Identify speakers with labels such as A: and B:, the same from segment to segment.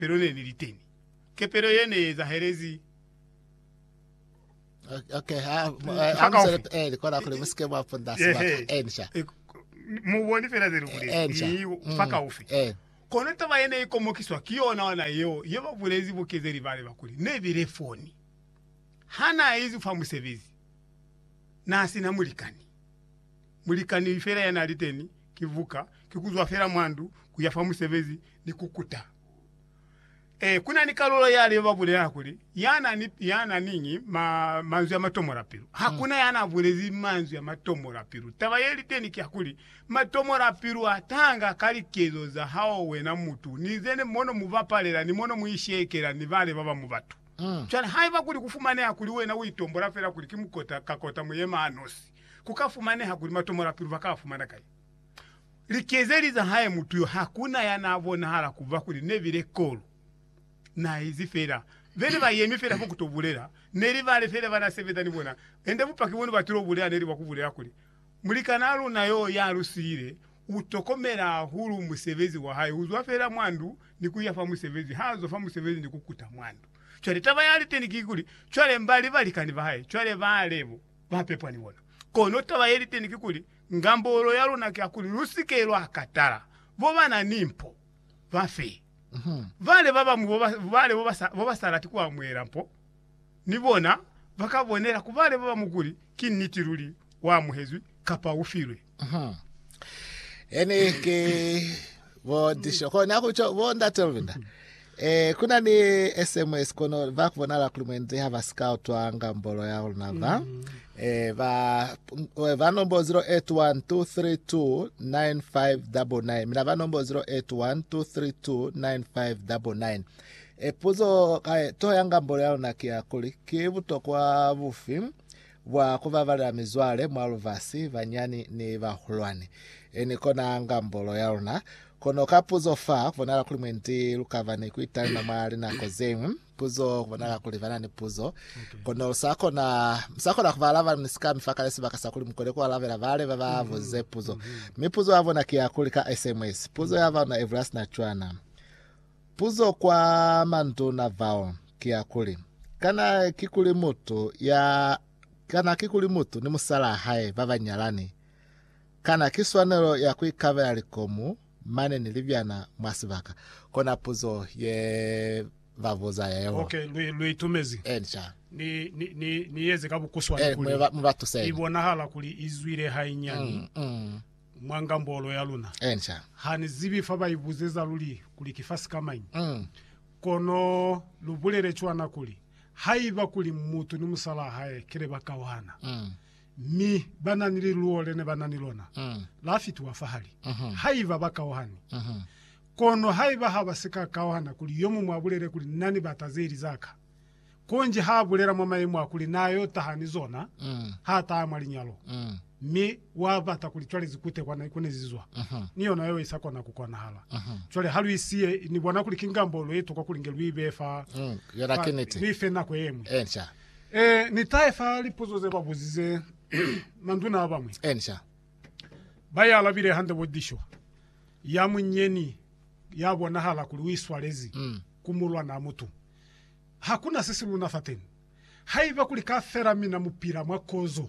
A: pero ne niliteni ke pero yene za herezi
B: okay I'm kona kule msikema hapo ndasema ensha
A: muwoni fera zero kule faka ufi kono taba yene ikomo kiswa kiona wana yo bulezi bukezeri bale bakuli ne birefoni hana hizi famu sevezi na asina mulikani fera yana liteni kivuka kikuzwa fera mwandu kuyafamu sevezi ni kukuta kuna nikalolo yale babule yakuli yana ninyi manzu ya matomora piru hakuna yana bulezi manzu ya matomora piru taba yeli teni kyakuli matomora piru atanga kali kezo za hao wena mutu nizene mono muvapalera ni mono muishekera ni vale baba mubatu cyane haiba kuli kufumane akuli wena witombora fera kuli kimukota kakota muyema anosi kukafumane hakuli matomora piru bakafumana kai likezeri za haye mutu yo hakuna yanabona hala kuva kuli nevire kolo na hizi fera vene bayemi fera ko kutobulera neri vale fera bana seveta nibona ende bupaki bono batiro bulera neri bakubulera kuli mulikanalo nayo yarusire utokomera huru musevezi wa hayi uzwa fera mwandu nikuyafa musevezi hazo fa musevezi nikukuta mwandu cyari taba yali teni kikuli cyale mbali bali kandi bahaye cyale balebo bapepwa nibona kono taba yali teni kikuli ngambolo yalo nakakuli rusikelo akatara bo bana nimpo bafe vale baba boba sarati kwa mwera mpo nibona bakabonera kuvale baba muguri kinitiruli wa muhezwi kapa ufirwe
B: ene ke vodisho kona kucho vonda telvinda kuna ni SMS kono vakubona la Clement have scout wanga mbolo ya ulnava va nombo 0812329599 mina va nombo 0812329599 puzo to yanga mbolo ya unakia kuli kibuto kwa bufi wa kuvavala mizwale mwaluvasi vanyani ni vahulwani ene kona anga mbolo ya una kono kapuzo fa kubonala kuli mwenti lukavani kuitali na mwali na kozemu puzo kubonala kuli vanani puzo kono msako na kuvalava nisika mifaka lesi bakasa kuli mkode kwa lavela vale vavavuze puzo mipuzo yavo na kia kuli ka SMS puzo yavo na Everast na chuana puzo kwa mandu na vao kia kuli kana kikuli mutu ni musala hae vavanyalani kana kiswanelo ya kuikava yalikomu mane nilivyana mwasivaka kona puzo ye vavoza ya
C: okay lui tumezi
B: ensha
C: ni yeze kabu kuswa kuli
B: mbatu sayi
C: ibona hala kuli izwire hainyani mwanga mbolo ya luna
B: ensha
C: hani zibi faba ibuzeza luli kuli kifasi kama inyi kono lubulere chwana kuli haiva kuli mutu ni musala hae kire baka wana mi bananili luole ne bananilona lafitu wa fahali haiva baka wahani kono haiva habasika kawana kuli yomu mwabulere kuli nani batazeri zaka konje habulera mama yemu akuli nayo tahani zona hata amali nyalo mi wabata kuli chwale zikute kwa naikune zizwa niyo na yewe isako na kukwana hala chwale halu isiye ni bwana kuli kingambolo yetu kwa kuli ngelu ibefa
B: yorakiniti
C: nifena kwa yemu
B: ensha
C: ni taifa lipuzo ze babuzize manduna abamwe
B: ensha
C: baya alabire hande bodisho ya munyeni yabona hala kuli wiswalezi kumulwa na mutu hakuna sisi luna fateni haiva kuli kafera mina mupira mwakozo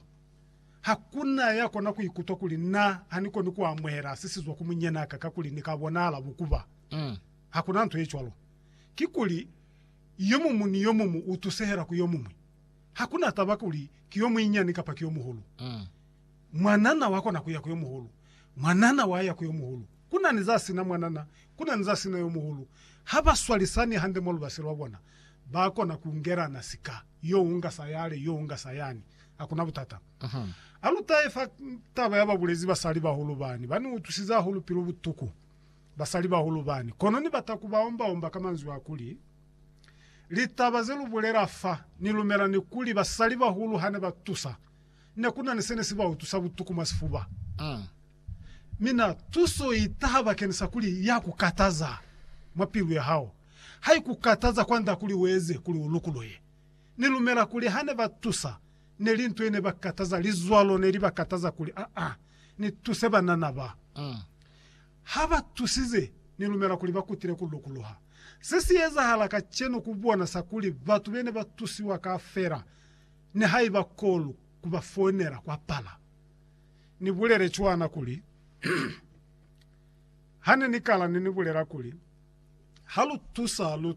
C: hakuna yako na kuikuto kuli na haniko niku amwera sisi zwa kumunyena kakakuli nikabona ala bukuba hakuna ntu yechwalo kikuli yomumu ni yomumu utusehera ku yomumu hakuna tabakuli kiyomu inyani kapa kiyomu hulu mwanana wako na kuya kiyomu hulu mwanana waya kiyomu hulu kuna nizasi na mwanana kuna nizasi na yomu hulu haba swalisani hande molu basirwa bona bako na kuungera na sika yo unga sayale yo unga sayani hakuna butata alutaifa taba yaba bulezi basali bahulu bani bani utusiza hulu piru butuku basali bahulu bani kono ni batakubaomba kama nzwa kuli litabazelu bulera fa nilumera ni kuli basali bahulu hane batusa nekuna nisene siba utusa butuku masifuba mina tuso itahaba kenisa kuli ya kukataza mapilu ya hao hai kukataza kwanda kuli weze kuli ulukuloye nilumera kuli hane batusa nelintu ene bakataza lizwalo neli bakataza kuli ni tuseba nanaba haba tusize nilumera kuli bakutire kulukuluha sisi yeza halaka cheno kubwana sakuli vatu bene batusi wakafera ne haiba kolu kubafonera kwa pala ni bulere chwana kuli hane nikala ni bulera kuli halu tusa